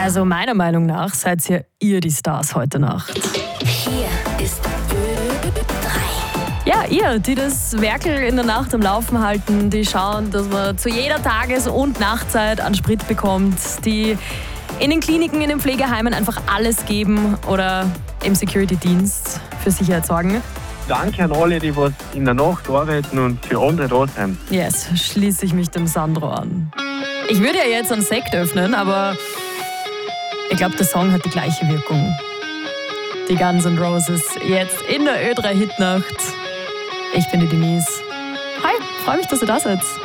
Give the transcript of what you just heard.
Also meiner Meinung nach seid ihr die Stars heute Nacht. Hier ist Ö3. Ja, ihr, die das Werkel in der Nacht am Laufen halten, die schauen, dass man zu jeder Tages- und Nachtzeit an Sprit bekommt, die in den Kliniken, in den Pflegeheimen einfach alles geben oder im Security-Dienst für Sicherheit sorgen. Danke an alle, die was in der Nacht arbeiten und für andere da sind. Yes, schließe ich mich dem Sandro an. Ich würde ja jetzt einen Sekt öffnen, aber ich glaube, der Song hat die gleiche Wirkung. Die Guns N' Roses, jetzt in der Ö3 Hitnacht. Ich bin die Denise. Hi, freue mich, dass ihr da seid.